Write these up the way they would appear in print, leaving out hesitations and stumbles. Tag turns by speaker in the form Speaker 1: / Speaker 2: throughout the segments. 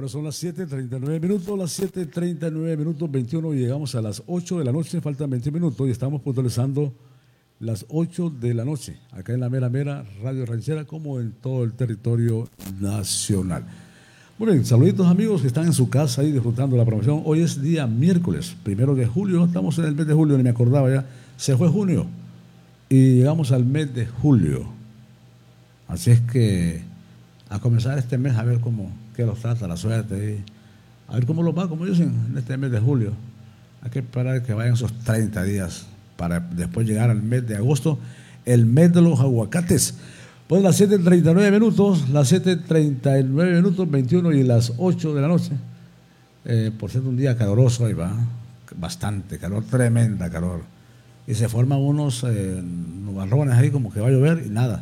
Speaker 1: Ahora son las 7:39 minutos, las 7:39 minutos 21 y llegamos a las 8 de la noche, faltan 20 minutos y estamos puntualizando las 8 de la noche, acá en la Mera Mera, Radio Ranchera, como en todo el territorio nacional. Muy bien, saluditos amigos que están en su casa ahí disfrutando la promoción. Hoy es día miércoles, 1 de julio, estamos en el mes de julio, ni me acordaba ya, se fue junio y llegamos al mes de julio. Así es que a comenzar este mes a ver qué los trata la suerte, a ver cómo los va, como dicen, en este mes de julio. Hay que esperar que vayan esos 30 días para después llegar al mes de agosto, el mes de los aguacates. Pues las 7:39 minutos, las 7:39 minutos 21 y las 8 de la noche. Por ser un día caluroso, ahí va, bastante calor, tremenda calor. Y se forman unos nubarrones ahí como que va a llover y nada.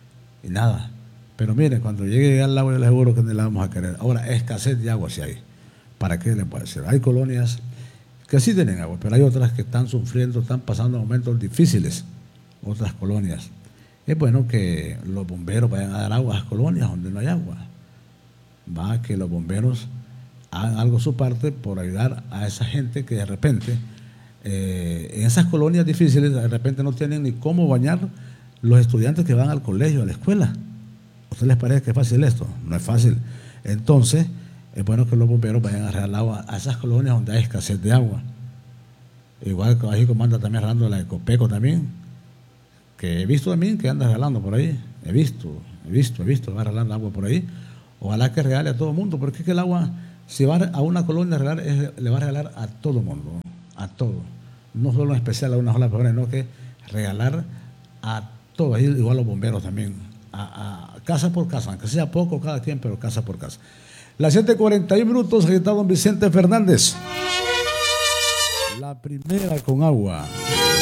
Speaker 1: Pero miren, cuando llegue al agua yo les aseguro que no la vamos a querer. Ahora, escasez de agua sí hay. ¿Para qué le puede decir? Hay colonias que sí tienen agua, pero hay otras que están sufriendo, están pasando momentos difíciles. Otras colonias. Es bueno que los bomberos vayan a dar agua a las colonias donde no hay agua. Va que los bomberos hagan algo su parte por ayudar a esa gente que de repente, en esas colonias difíciles, de repente no tienen ni cómo bañar los estudiantes que van al colegio, a la escuela. ¿A ustedes les parece que es fácil esto? No es fácil. Entonces, es bueno que los bomberos vayan a regalar agua a esas colonias donde hay escasez de agua. Igual que ahí comanda también regalando la Ecopeco también, que he visto también que anda regalando por ahí. He visto, va regalando agua por ahí. Ojalá que regale a todo el mundo, porque es que el agua, si va a una colonia a regalar, le va a regalar a todo el mundo, a todo. No solo en especial a una sola persona, sino que regalar a todos, igual los bomberos también, a casa por casa, aunque sea poco cada quien, pero casa por casa. Las 7:41 minutos, aquí está don Vicente Fernández. La primera con agua.